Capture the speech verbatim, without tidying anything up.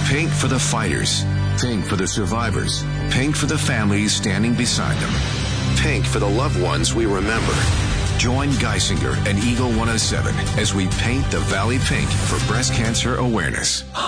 Pink for the fighters. Pink for the survivors. Pink for the families standing beside them. Pink for the loved ones we remember. Join Geisinger and Eagle one oh seven as we paint the Valley pink for breast cancer awareness.